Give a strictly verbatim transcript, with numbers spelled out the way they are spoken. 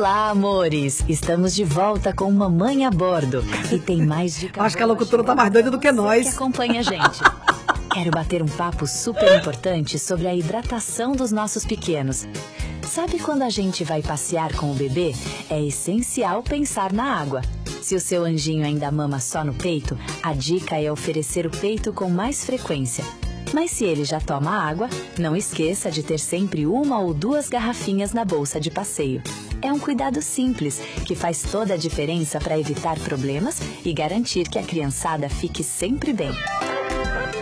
Olá, amores! Estamos de volta com Mamãe a Bordo. E tem mais dicas. Acho que a locutora tá mais doida do que nós. Que acompanha a gente. Quero bater um papo super importante sobre a hidratação dos nossos pequenos. Sabe quando a gente vai passear com o bebê? É essencial pensar na água. Se o seu anjinho ainda mama só no peito, a dica é oferecer o peito com mais frequência. Mas se ele já toma água, não esqueça de ter sempre uma ou duas garrafinhas na bolsa de passeio. É um cuidado simples, que faz toda a diferença para evitar problemas e garantir que a criançada fique sempre bem.